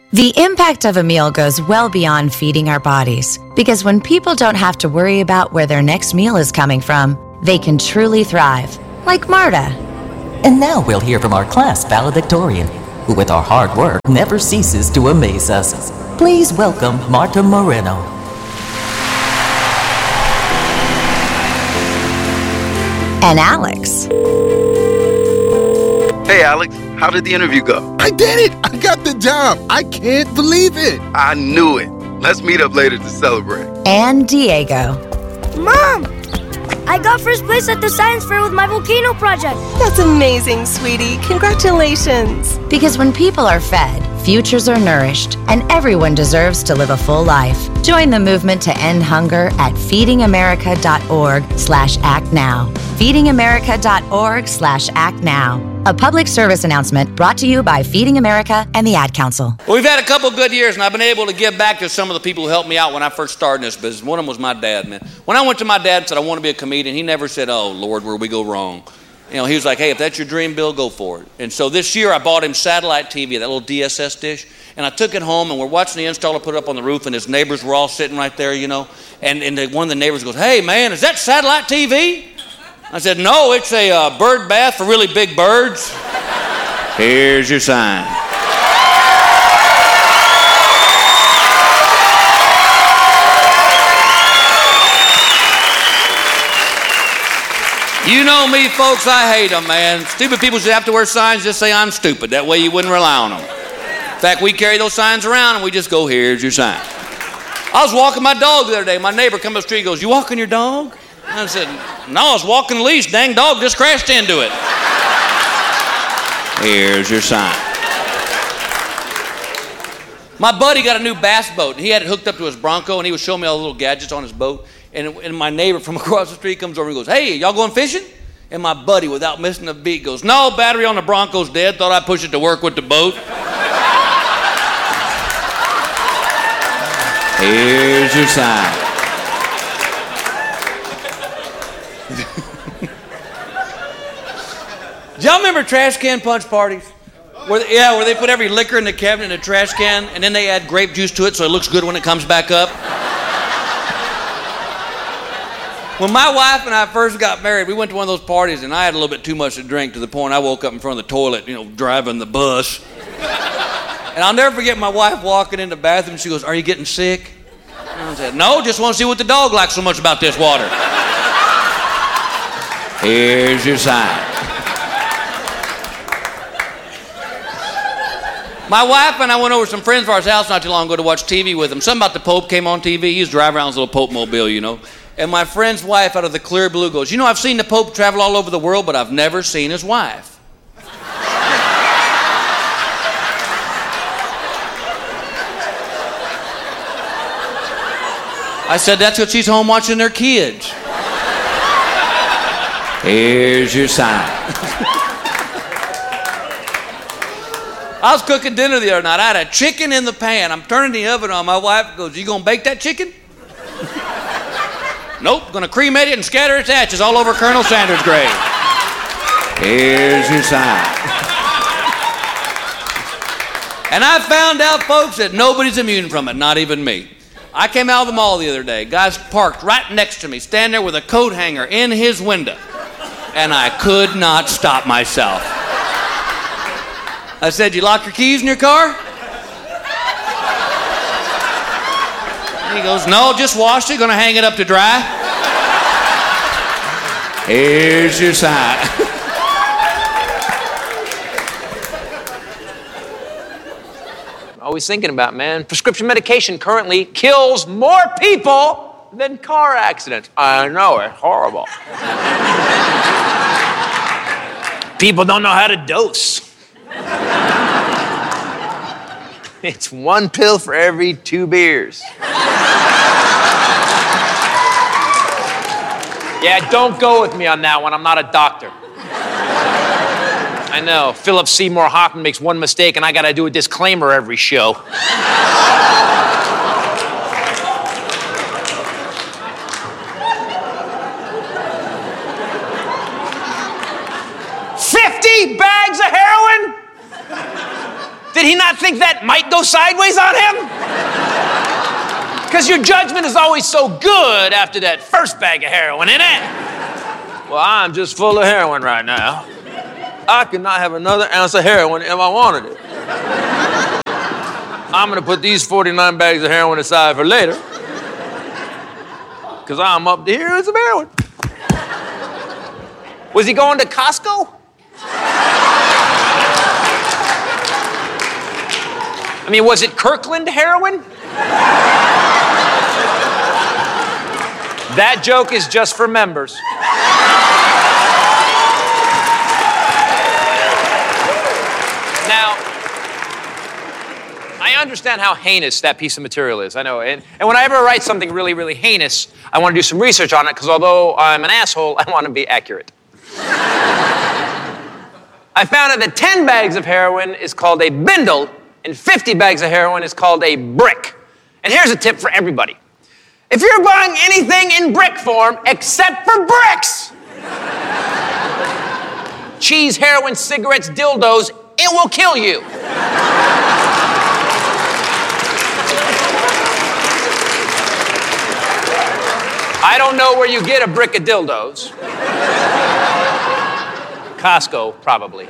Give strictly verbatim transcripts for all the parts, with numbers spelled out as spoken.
The impact of a meal goes well beyond feeding our bodies, because when people don't have to worry about where their next meal is coming from, they can truly thrive, like Marta. And now we'll hear from our class valedictorian, who with our hard work never ceases to amaze us. Please welcome Marta Moreno. And Alex. Hey, Alex, how did the interview go? I did it! I got the job! I can't believe it! I knew it. Let's meet up later to celebrate. And Diego. Mom! I got first place at the science fair with my volcano project. That's amazing, sweetie. Congratulations. Because when people are fed, futures are nourished, and everyone deserves to live a full life. Join the movement to end hunger at feedingamerica.org slash act now. feedingamerica.org slash act now. A public service announcement brought to you by Feeding America and the Ad Council. Well, we've had a couple good years, and I've been able to give back to some of the people who helped me out when I first started in this business. One of them was my dad, man. When I went to my dad and said, I want to be a comedian, he never said, oh, Lord, where we go wrong. You know, he was like, hey, if that's your dream, Bill, go for it. And so this year I bought him satellite T V, that little D S S dish, and I took it home, and we're watching the installer put it up on the roof, and his neighbors were all sitting right there, you know, and, and the, one of the neighbors goes, hey, man, is that satellite T V? I said, no, it's a uh, bird bath for really big birds. Here's your sign. You know me, folks, I hate them, man. Stupid people should have to wear signs, just say I'm stupid. That way you wouldn't rely on them. In fact, we carry those signs around and we just go, here's your sign. I was walking my dog the other day. My neighbor come up the street and goes, you walking your dog? And I said, no, I was walking the leash. Dang dog just crashed into it. Here's your sign. My buddy got a new bass boat, and he had it hooked up to his Bronco, and he was showing me all the little gadgets on his boat. And, and my neighbor from across the street comes over and goes, hey, y'all going fishing? And my buddy, without missing a beat, goes, no, battery on the Bronco's dead. Thought I'd push it to work with the boat. Here's your sign. Do y'all remember trash can punch parties? Where they, yeah, where they put every liquor in the cabinet in a trash can, and then they add grape juice to it so it looks good when it comes back up. When my wife and I first got married, we went to one of those parties, and I had a little bit too much to drink to the point I woke up in front of the toilet, you know, driving the bus. And I'll never forget my wife walking in the bathroom. She goes, are you getting sick? And I said, no, just want to see what the dog likes so much about this water. Here's your sign. My wife and I went over to some friends of ours' house not too long ago to watch T V with them. Something about the Pope came on T V. He was driving around his little Pope mobile, you know. And my friend's wife out of the clear blue goes, you know, I've seen the Pope travel all over the world, but I've never seen his wife. I said, that's because she's home watching their kids. Here's your sign. I was cooking dinner the other night. I had a chicken in the pan. I'm turning the oven on. My wife goes, you gonna bake that chicken? Nope, gonna cremate it and scatter its ashes all over Colonel Sanders' grave. Here's your sign. And I found out, folks, that nobody's immune from it, not even me. I came out of the mall the other day. Guy's parked right next to me, standing there with a coat hanger in his window. And I could not stop myself. I said, you lock your keys in your car? And he goes, no, just washed it, gonna hang it up to dry. Here's your sign. Always thinking about, man, prescription medication currently kills more people than car accidents. I know, it's horrible. People don't know how to dose. It's one pill for every two beers. Yeah, don't go with me on that one. I'm not a doctor. I know. Philip Seymour Hoffman makes one mistake, and I gotta do a disclaimer every show. Fifty bags of heroin? Did he not think that might go sideways on him? Because your judgment is always so good after that first bag of heroin, isn't it? Well, I'm just full of heroin right now. I could not have another ounce of heroin if I wanted it. I'm gonna put these forty-nine bags of heroin aside for later. Because I'm up to here with some heroin. Was he going to Costco? I mean, was it Kirkland heroin? That joke is just for members. Now, I understand how heinous that piece of material is. I know. And, and when I ever write something really, really heinous, I want to do some research on it, because although I'm an asshole, I want to be accurate. I found out that ten bags of heroin is called a bindle, and fifty bags of heroin is called a brick. And here's a tip for everybody. If you're buying anything in brick form except for bricks, cheese, heroin, cigarettes, dildos, it will kill you. I don't know where you get a brick of dildos. Costco, probably.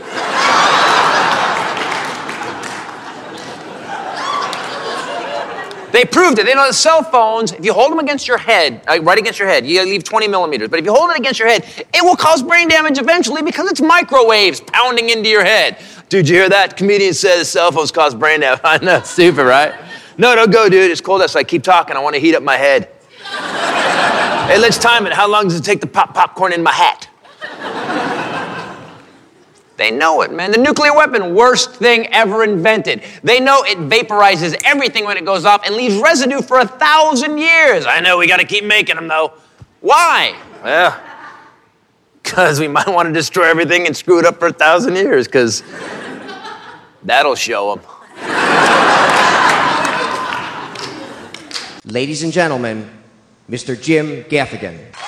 They proved it. They know that cell phones, if you hold them against your head, uh, right against your head, you leave twenty millimeters, but if you hold it against your head, it will cause brain damage eventually because it's microwaves pounding into your head. Dude, you hear that? Comedian says cell phones cause brain damage. I know, stupid, right? No, don't go, dude. It's cold outside. Keep talking. I want to heat up my head. Hey, let's time it. How long does it take to pop popcorn in my hat? They know it, man. The nuclear weapon, worst thing ever invented. They know it vaporizes everything when it goes off and leaves residue for a thousand years. I know, we got to keep making them, though. Why? Well, because we might want to destroy everything and screw it up for a thousand years, because that'll show them. Ladies and gentlemen, Mister Jim Gaffigan.